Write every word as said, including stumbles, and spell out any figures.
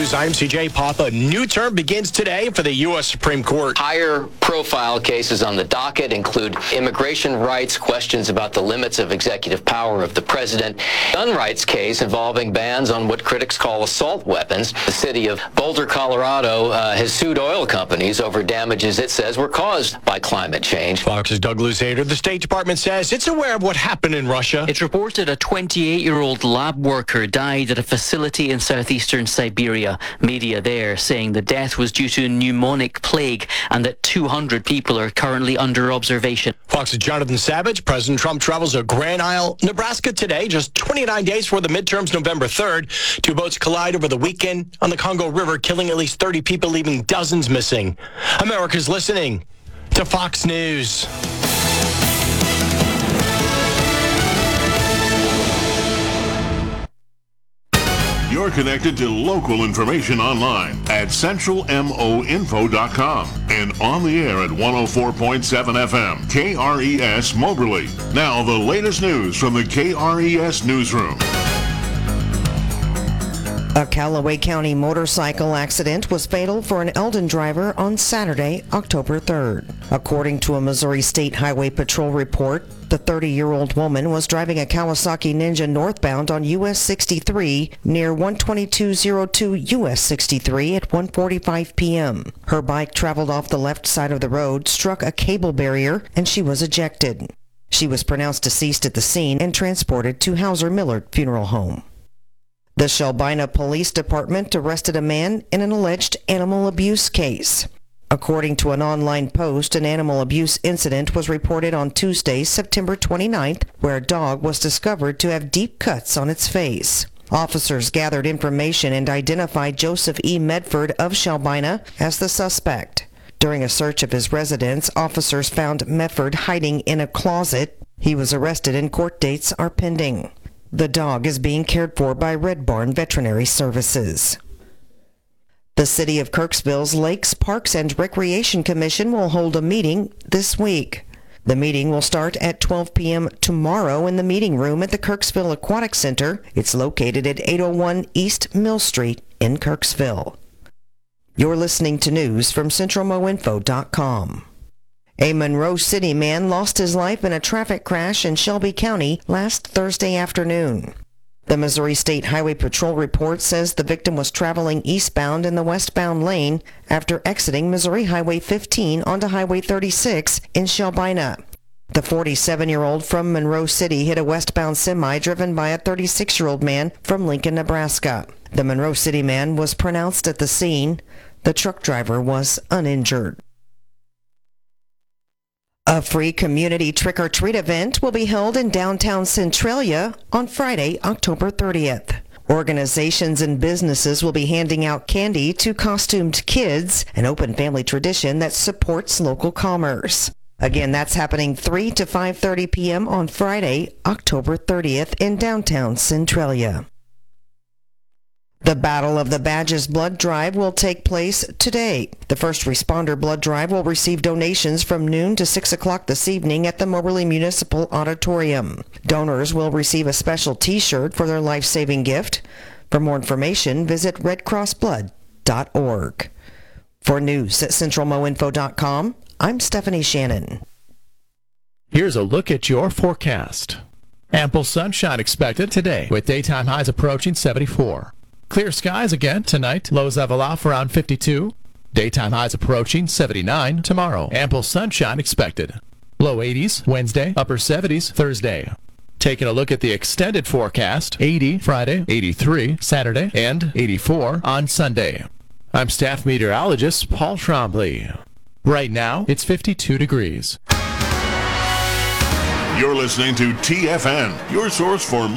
News. I'm C J Papa. New term begins today for the U S Supreme Court. Higher profile cases on the docket include immigration rights, questions about the limits of executive power of the president, gun rights case involving bans on what critics call assault weapons. The city of Boulder, Colorado uh, has sued oil companies over damages it says were caused by climate change. Fox's Doug Luzader. The State Department says it's aware of what happened in Russia. It reported a twenty-eight-year-old lab worker died at a facility in southeastern Siberia. Media there saying the death was due to pneumonic plague and that two hundred people are currently under observation. Fox's Jonathan Savage. President Trump travels to Grand Isle, Nebraska today, just twenty-nine days before the midterms, November third. Two boats collide over the weekend on the Congo River, killing at least thirty people, leaving dozens missing. America's listening to Fox News. You're connected to local information online at central mo info dot com and on the air at one oh four point seven F M, K R E S Moberly. Now, the latest news from the K R E S Newsroom. A Callaway County motorcycle accident was fatal for an Eldon driver on Saturday, October third. According to a Missouri State Highway Patrol report, the thirty-year-old woman was driving a Kawasaki Ninja northbound on U S sixty-three near one twenty-two oh two U S sixty-three at one forty-five p.m. Her bike traveled off the left side of the road, struck a cable barrier, and she was ejected. She was pronounced deceased at the scene and transported to Hauser Millard Funeral Home. The Shelbina Police Department arrested a man in an alleged animal abuse case. According to an online post, an animal abuse incident was reported on Tuesday, September twenty-ninth, where a dog was discovered to have deep cuts on its face. Officers gathered information and identified Joseph E. Medford of Shelbina as the suspect. During a search of his residence, officers found Medford hiding in a closet. He was arrested and court dates are pending. The dog is being cared for by Red Barn Veterinary Services. The City of Kirksville's Lakes, Parks, and Recreation Commission will hold a meeting this week. The meeting will start at twelve p.m. tomorrow in the meeting room at the Kirksville Aquatic Center. It's located at eight oh one East Mill Street in Kirksville. You're listening to news from central mo info dot com. A Monroe City man lost his life in a traffic crash in Shelby County last Thursday afternoon. The Missouri State Highway Patrol report says the victim was traveling eastbound in the westbound lane after exiting Missouri Highway fifteen onto Highway thirty-six in Shelbina. The forty-seven-year-old from Monroe City hit a westbound semi driven by a thirty-six-year-old man from Lincoln, Nebraska. The Monroe City man was pronounced at the scene. The truck driver was uninjured. A free community trick-or-treat event will be held in downtown Centralia on Friday, October thirtieth. Organizations and businesses will be handing out candy to costumed kids, an open family tradition that supports local commerce. Again, that's happening three to five thirty p.m. on Friday, October thirtieth in downtown Centralia. The Battle of the Badges blood drive will take place today. The first responder blood drive will receive donations from noon to six o'clock this evening at the Moberly Municipal Auditorium. Donors will receive a special t-shirt for their life-saving gift. For more information, visit red cross blood dot org. For news at central mo info dot com, I'm Stephanie Shannon. Here's a look at your forecast. Ample sunshine expected today with daytime highs approaching seventy-four. Clear skies again tonight. Lows level off around fifty-two. Daytime highs approaching seventy-nine tomorrow. Ample sunshine expected. Low eighties Wednesday, upper seventies Thursday. Taking a look at the extended forecast, eighty Friday, eighty-three Saturday, and eighty-four on Sunday. I'm staff meteorologist Paul Trombley. Right now, it's fifty-two degrees. You're listening to T F N, your source for